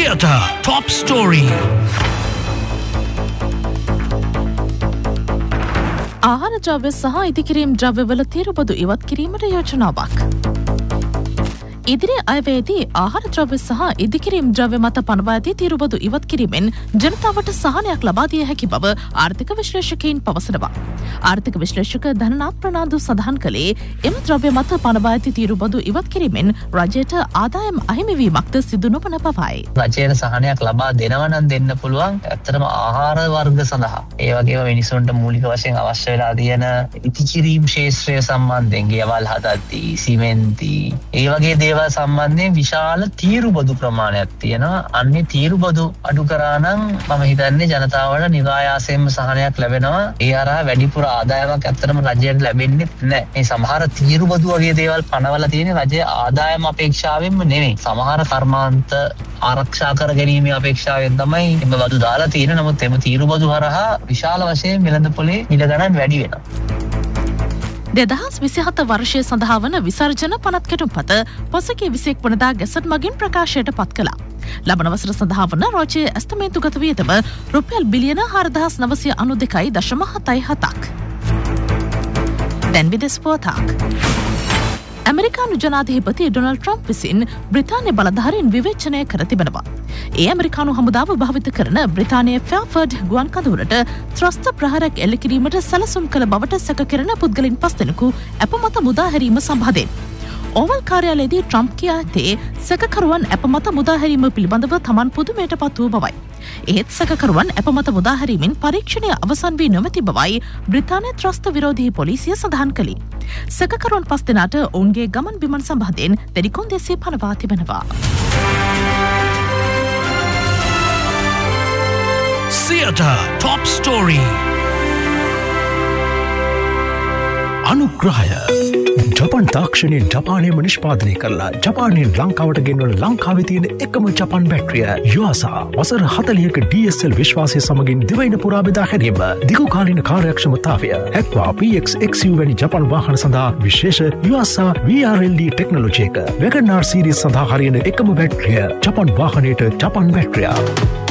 Theatre Top Story. ආහාර ද්‍රව්‍ය සහ ඉදිකිරීම් ද්‍රව්‍යවල තීරුබදු ඉවත් කිරීමට යෝජනාවක්. ඉදිරි අයවැයේදී ආහාර ද්‍රව්‍ය සහ ඉදිකිරීම් ද්‍රව්‍ය මත පනවා ඇති තීරුබදු ඉවත් කිරීමෙන් ජනතාවට සහනයක් ලබා දිය හැකි බව ආර්ථික විශ්ලේෂකයින් පවසනවා. ආර්ථික විශ්ලේෂක ධනනාත් ප්‍රනාන්දු සඳහන් කළේ එම ද්‍රව්‍ය මත පනවා ඇති තීරුබදු ඉවත් කිරීමෙන් රජයට ආදායම් අහිමිවීමක්ද සිදු නොවන බවයි. රජයට සහනයක් ලබා දෙනවා නම් දෙන්න පුළුවන්. ඇත්තටම ආහාර වර්ග සඳහා ඒ වගේම මිනිසුන්ට මූලික වශයෙන් අවශ්‍ය වෙලා තියෙන ඉදිකිරීම් ක්ෂේත්‍රය සම්බන්ධයෙන් ගෙවල් හදද්දී සිමෙන්ති ඒ වගේ දේවල් සම්බන්ධයෙන් විශාල තීරුබදු ප්‍රමාණයක් තියෙනවා. අන්නේ තීරුබදු අඩු කරා නම් මම හිතන්නේ ජනතාවට නිරායාසයෙන්ම සහනයක් ලැබෙනවා. ඒ හරහා වැඩිපුර ආදායමක් ඇත්තටම රජයට ලැබෙන්නේ නැහැ. මේ සමහර තීරුබදු වගේ දේවල් පනවලා තියෙන රජයේ ආදායම අපේක්ෂාවෙන්ම නෙමෙයි. සමහර කර්මාන්ත ආරක්ෂා කර ගැනීමේ අපේක්ෂාවෙන් තමයි එම බදු දාලා තියෙන්නේ. නමුත් එම තීරුබදු හරහා විශාල වශයෙන් වෙළඳපොලේ මිල ගණන් වැඩි වෙනවා. 2027 වර්ෂය සඳහා වන විසර්ජන පනත් කෙටුම්පත පසුගිය 21 වනදා ගැසට් මගින් ප්‍රකාශයට පත් කළා. ලබන වසර සඳහා වන රාජ්‍ය ඇස්තමේන්තුගත වියදම රුපියල් බිලියන 4,992.77ක්. දැන් විදේශ පුවතක්. ඇමරිකානු ජනාධිපති ඩොනල්ඩ් ට්‍රම්ප් විසින් බ්‍රිතාන්‍ය බලධාරීන් විවේචනය කර තිබෙනවා. ඒ ඇමරිකානු හමුදාව භාවිත කරන බ්‍රිතාන්‍ය ෆෙයාර්ෆර්ඩ් ගුවන් කඳවුරට ත්‍රස්ත ප්‍රහාරයක් එල්ල කිරීමට සැලසුම් කළ බවට සැක කෙරෙන පුද්ගලයන් 5 දෙනෙකු අපමත මුදාහැරීම සම්බන්ධයෙන් ඕවල් කාර්යාලයේදී ට්‍රම්ප් කියා ඇත්තේ සැකකරුවන් අපමත මුදාහැරීම පිළිබඳව තමන් පුදුමයට පත් වූ බවයි. එහෙත් සැකකරුවන් අපමත මුදාහැරීමෙන් පරීක්ෂණය අවසන් වී නොමැති බවයි බ්‍රිතාන්‍ය ත්‍රස්ත විරෝධී පොලිසිය සඳහන් කළේ. සැකකරුවන් 5 දෙනාට ඔවුන්ගේ ගමන් බිමන් සම්බන්ධයෙන් දැඩි කොන්දේසි පනවා තිබෙනවා. Theatre Top Story. අනුග්‍රහය ජපාන් තාක්ෂණයෙන් ජපානයේම නිෂ්පාදනය කරලා ජපානයෙන් ලංකාවට ගෙන්වන ලංකාවේ තියෙන එකම ජපාන් බැටරිය යුවාසා වසර 40ක DSL විශ්වාසය සමගින් දිවයින පුරා බෙදා හැරීම දිගු කාලීන කාර්යක්ෂමතාවය එක්වා PX-XU වැනි ජපාන් වාහන සඳහා විශේෂ යුවාසා VRLD ටෙක්නොලොජි එක WagonR සීරීස් සඳහා හරියන එකම බැටරිය ජපාන් වාහනයට ජපාන් බැටරිය